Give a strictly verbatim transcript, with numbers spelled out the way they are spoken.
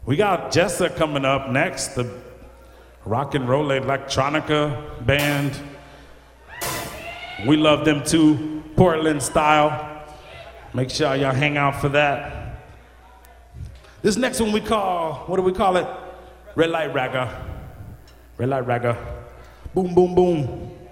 We got Jessa coming up next, the rock and roll electronica band. We love them too, Portland style. Make sure y'all hang out for that. This next one we call, what do we call it? Red Light Ragga. Red Light Ragga. Boom, boom, boom.